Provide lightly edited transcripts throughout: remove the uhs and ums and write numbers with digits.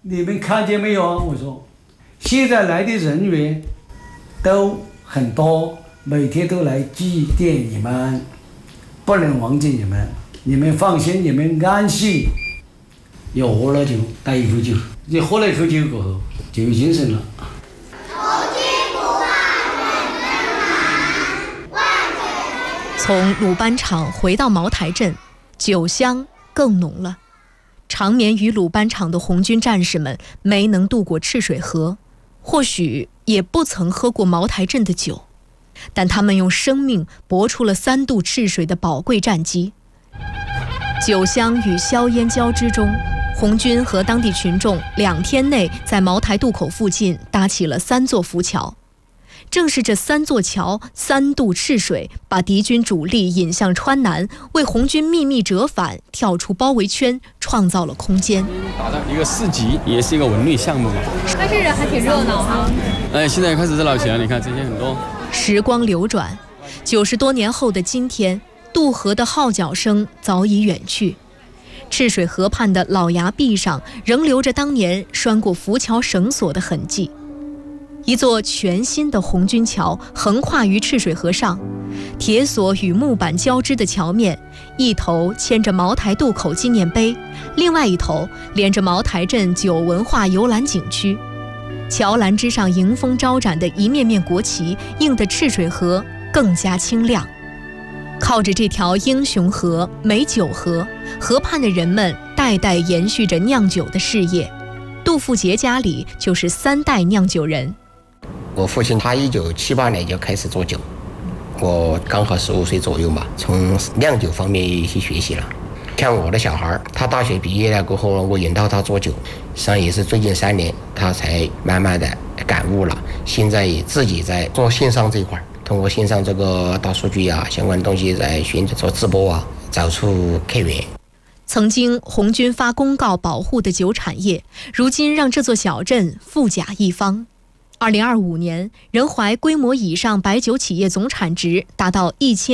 你们看见没有啊？我说，现在来的人员都很多，每天都来祭奠你们，不能忘记你们。你们放心，你们安心。又喝了酒，带一口酒，你喝了一口酒过后就有精神了。 从鲁班场回到茅台镇，酒香更浓了。长眠于鲁班场的红军战士们没能渡过赤水河，或许也不曾喝过茅台镇的酒，但他们用生命搏出了3渡赤水的宝贵战绩。酒香与硝烟交织中，红军和当地群众2天内在茅台渡口附近搭起了3座浮桥。正是这3座桥3渡赤水，把敌军主力引向川南，为红军秘密折返、跳出包围圈创造了空间。 打的一个市集，也是一个文旅项目嘛。 但是人还挺热闹哈。 现在开始热闹起来，你看这些很多。 时光流转，90多年后的今天，渡河的号角声早已远去，赤水河畔的老崖壁上仍留着当年拴过浮桥绳索的痕迹。一座全新的红军桥横跨于赤水河上，铁索与木板交织的桥面，一头牵着茅台渡口纪念碑，另外一头连着茅台镇酒文化游览景区。桥栏之上迎风招展的一面面国旗，映得赤水河更加清亮。靠着这条英雄河、美酒河，河畔的人们代代延续着酿酒的事业。杜富杰家里就是3代酿酒人。 我父亲他1978年就开始做酒，我刚好15岁左右嘛，从酿酒方面去学习了。像我的小孩，他大学毕业了过后，我引导他做酒，实际上也是最近3年他才慢慢的感悟了。现在也自己在做线上这一块，通过线上这个大数据啊，相关东西在做直播啊，找出客源。 曾经红军发公告保护的酒产业，如今让这座小镇富甲一方。2025年，仁怀规模以上白酒企业总产值达到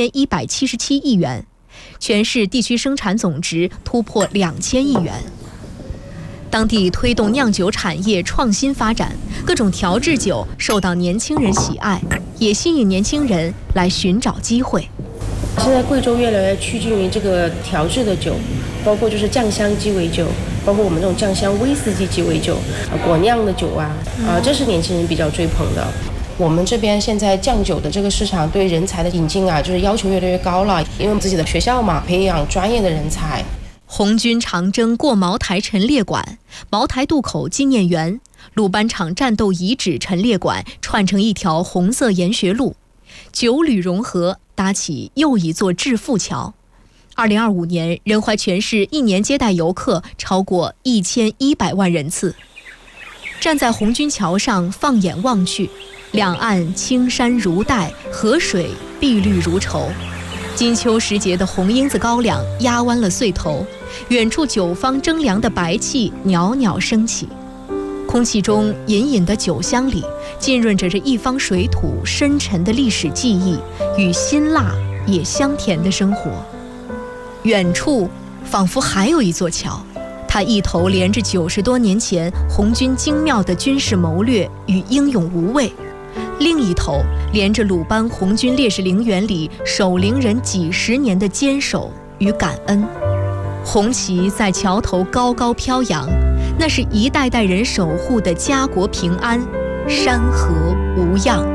1177亿元，全市地区生产总值突破2000亿元。当地推动酿酒产业创新发展，各种调制酒受到年轻人喜爱，也吸引年轻人来寻找机会。 现在贵州越来越趋近于这个调制的酒，包括就是酱香鸡尾酒，包括我们这种酱香威士忌鸡尾酒，果酿的酒这是年轻人比较追捧的。我们这边现在酱酒的这个市场对人才的引进就是要求越来越高了，因为我们自己的学校嘛，培养专业的人才。 红军长征过茅台陈列馆、茅台渡口纪念园、鲁班场战斗遗址陈列馆串成一条红色研学路，酒旅融合，搭起又一座致富桥。2025年，仁怀全市1年接待游客超过1100万人次。站在红军桥上放眼望去，两岸青山如黛，河水碧绿如绸。金秋时节的红缨子高粱压弯了穗头，远处酒坊蒸凉的白气袅袅升起，空气中隐隐的酒香里浸润着这一方水土深沉的历史记忆与辛辣也香甜的生活。远处仿佛还有一座桥，它一头连着90多年前红军精妙的军事谋略与英勇无畏，另一头连着鲁班红军烈士陵园里守陵人几十年的坚守与感恩。红旗在桥头高高飘扬，那是一代代人守护的家国平安，山河无恙。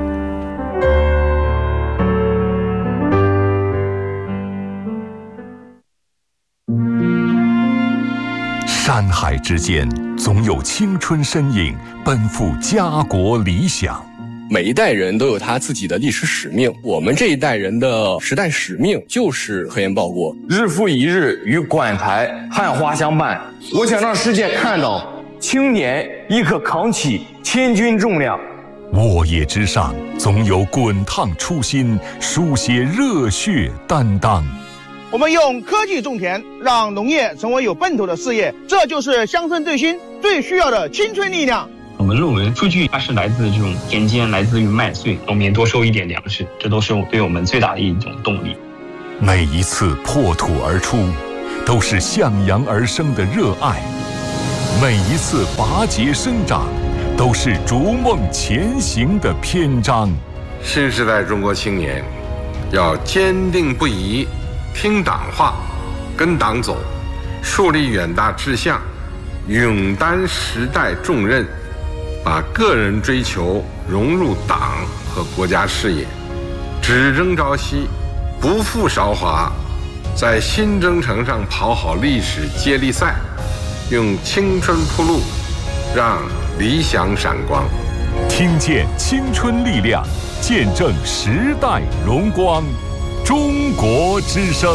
山海之间，总有青春身影奔赴家国理想。 每一代人都有他自己的历史使命，我们这一代人的时代使命就是核烟报国， 日复一日与馆台汉花相伴。我想让世界看到青年亦可扛起千钧重量。 沃野之上，总有滚烫初心，书写热血担当。 我们用科技种田，让农业成为有奔头的事业，这就是乡村振兴最需要的青春力量。 我们论文数据它是来自这种田间，来自于麦穗，农民多收一点粮食，这都是对我们最大的一种动力。 每一次破土而出，都是向阳而生的热爱。 每一次拔节生长，都是逐梦前行的篇章。 新时代中国青年要坚定不移，听党话，跟党走，树立远大志向，勇担时代重任，把个人追求融入党和国家事业，只争朝夕，不负韶华，在新征程上跑好历史接力赛，用青春铺路，让理想闪光。 听见青春力量，见证时代荣光。中国之声。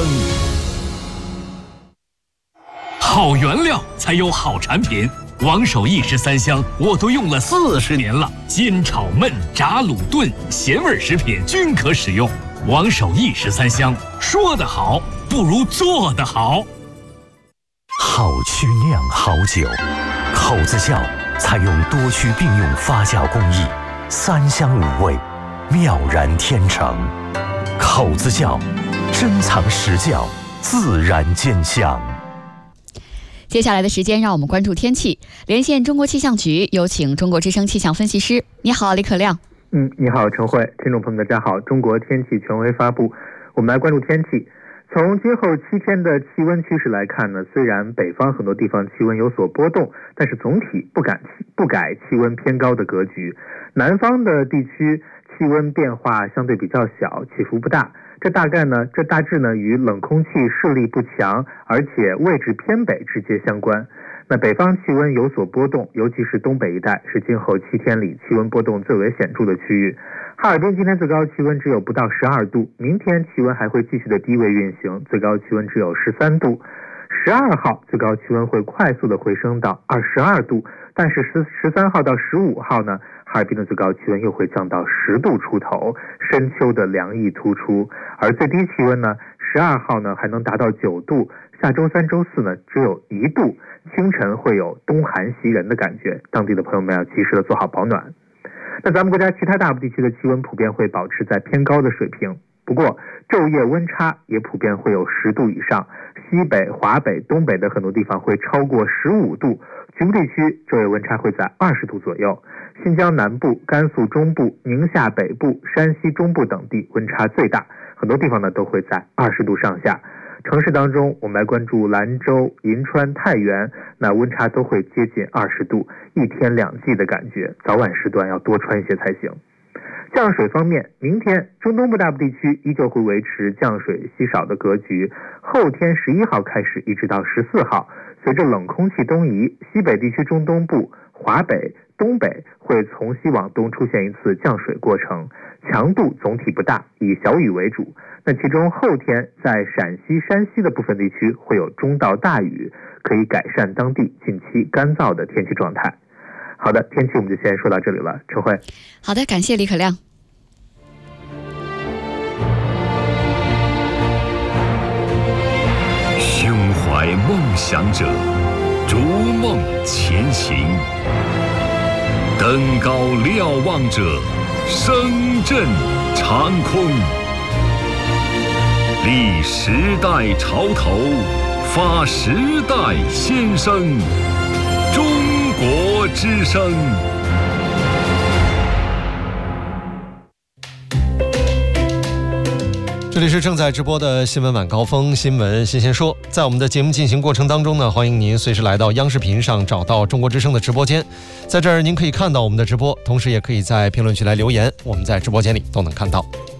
好原料才有好产品，王守义13香我都用了40年了，煎炒焖炸卤炖咸味食品均可使用。王守义13香，说得好不如做得好。 好曲酿好酒，口子窖采用多区并用发酵工艺，3香5味，妙然天成。口子窖，珍藏实窖，自然见香。 接下来的时间，让我们关注天气。连线中国气象局，有请中国之声气象分析师。你好，李可亮。 你好，陈慧。听众朋友们，大家好。中国天气权威发布，我们来关注天气。从今后7天的气温趋势来看呢，虽然北方很多地方气温有所波动，但是总体不改气温偏高的格局。南方的地区气温变化相对比较小，起伏不大。这大致呢与冷空气势力不强，而且位置偏北直接相关。那北方气温有所波动，尤其是东北一带是今后7天里气温波动最为显著的区域。哈尔滨今天最高气温只有不到12度，明天气温还会继续的低位运行，最高气温只有13度。12号最高气温会快速的回升到22度，但是13号到15号呢，哈尔滨的最高气温又会降到10度出头，深秋的凉意突出。而最低气温呢，12号呢还能达到9度，下周3、周4呢只有1度，清晨会有冬寒袭人的感觉，当地的朋友们要及时的做好保暖。那咱们国家其他大部地区的气温普遍会保持在偏高的水平，不过昼夜温差也普遍会有10度以上，西北、华北、东北的很多地方会超过15度，局部地区昼夜温差会在20度左右。新疆南部、甘肃中部、宁夏北部、山西中部等地温差最大，很多地方呢都会在20度上下。城市当中，我们来关注兰州、银川、太原，那温差都会接近20度，一天两季的感觉，早晚时段要多穿一些才行。降水方面，明天中东部大部地区依旧会维持降水稀少的格局，后天11号开始一直到14号，随着冷空气东移，西北地区中东部、华北、东北会从西往东出现一次降水过程，强度总体不大，以小雨为主。那其中后天在陕西、山西的部分地区会有中到大雨，可以改善当地近期干燥的天气状态。好的，天气我们就先说到这里了，陈慧。 好的，感谢李可亮。 胸怀梦想者，逐梦前行；登高瞭望者，声震长空。立时代潮头，发时代先声。中国之声。 这里是正在直播的新闻晚高峰，新闻新鲜说。在我们的节目进行过程当中呢，欢迎您随时来到央视频上找到中国之声的直播间，在这儿您可以看到我们的直播，同时也可以在评论区来留言，我们在直播间里都能看到。